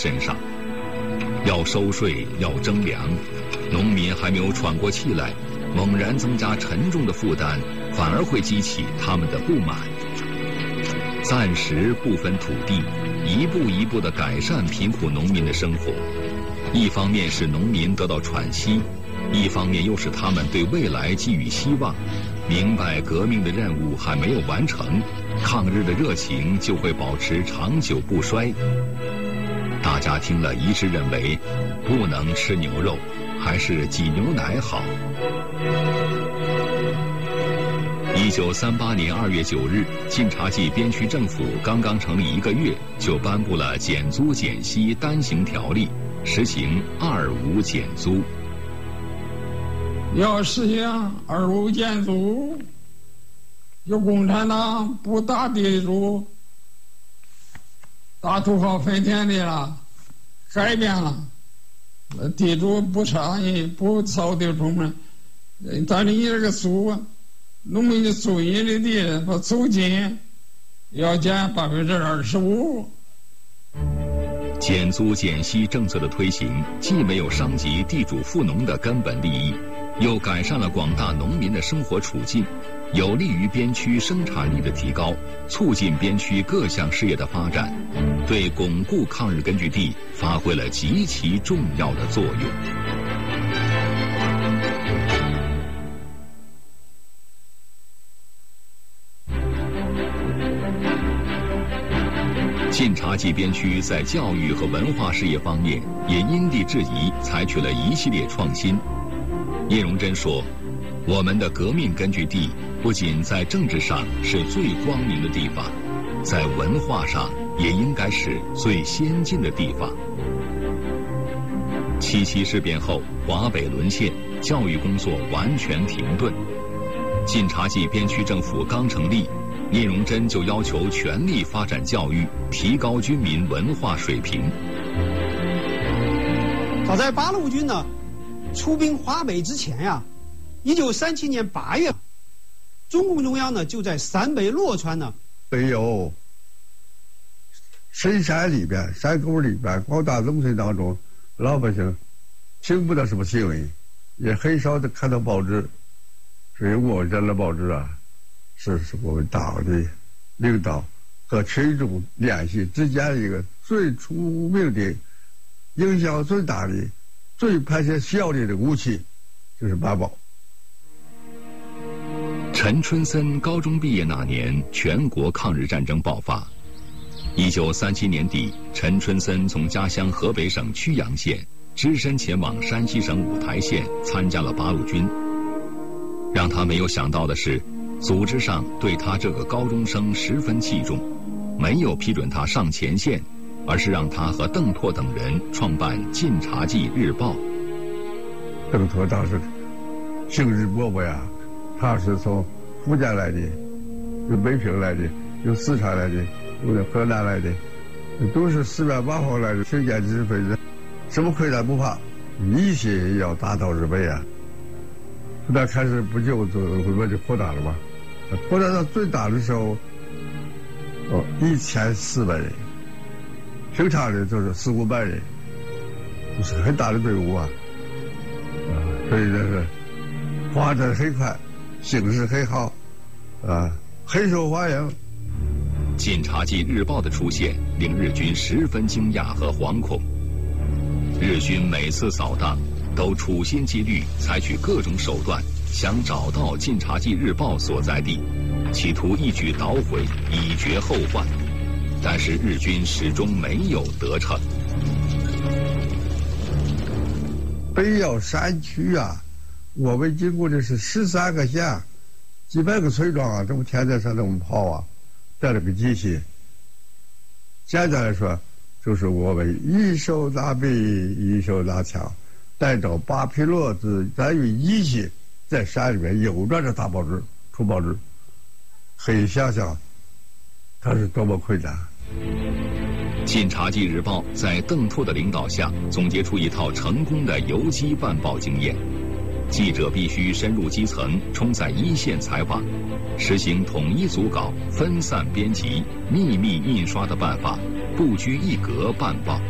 身上。要收税，要征粮，农民还没有喘过气来，猛然增加沉重的负担，反而会激起他们的不满。暂时不分土地，一步一步地改善贫苦农民的生活，一方面使农民得到喘息，一方面又使他们对未来寄予希望，明白革命的任务还没有完成，抗日的热情就会保持长久不衰。大家听了一致认为，不能吃牛肉，还是挤牛奶好。1938年2月9日，晋察冀边区政府刚刚成立1个月，就颁布了减租减息单行条例，实行2-5减租。 要实行2-5减租，有共产党不打地主、大土豪分田地了，改变了，地主不倡议不扫地出门，但是你这个租，农民就租你的地，把租金要减25%。 减租减息政策的推行，既没有伤及地主富农的根本利益，又改善了广大农民的生活处境，有利于边区生产力的提高，促进边区各项事业的发展，对巩固抗日根据地发挥了极其重要的作用。晋察冀边区在教育和文化事业方面也因地制宜，采取了一系列创新。叶荣臻说，我们的革命根据地不仅在政治上是最光明的地方，在文化上也应该是最先进的地方。77事变后，华北沦陷，教育工作完全停顿。晋察冀边区政府刚成立，聂荣臻就要求全力发展教育，提高军民文化水平。 早在八路军呢出兵华北之前呀，1937年8月，中共中央呢就在陕北洛川呢， 没有深山里边、山沟里边、广大农村当中，老百姓听不到什么新闻，也很少的看到报纸。所以我这的报纸啊，是我们党的领导和群众联系之间一个最出名的、影响最大的、最派些效力的武器，就是办报。 陈春森高中毕业那年，全国抗日战争爆发。1937年底，陈春森从家乡河北省曲阳县只身前往山西省五台县，参加了八路军。让他没有想到的是，组织上对他这个高中生十分器重，没有批准他上前线，而是让他和邓拓等人创办《晋察冀日报》。 邓拓当时兴致勃勃呀，他是从福建来的，有北平来的，有四川来的，有河南来的，都是四面八方来的挺坚知识分子，什么困难不怕，一心要打倒日本呀。那开始不久我就扩大了嘛，扩大到最大的时候，1400人，平常的就是400-500人，就是很大的队伍啊，所以这是发展很快，形势很好，很受欢迎。 晋察冀日报的出现令日军十分惊讶和惶恐，日军每次扫荡都处心积虑采取各种手段，想找到晋察冀日报所在地，企图一举捣毁，以绝后患。但是日军始终没有得逞。 北要山区啊，我们经过的是13个县，几百个村庄啊，这么天天上这么跑啊，带了个机器。简单来说，就是我们一手拿笔，一手拿枪，带着8匹骡子，咱用仪器在山里面扭转着打报纸、出报纸，可以想象它是多么困难。 晋察冀日报在邓拓的领导下，总结出一套成功的游击办报经验。记者必须深入基层，冲在一线采访，实行统一组稿、分散编辑、秘密印刷的办法，不拘一格办报。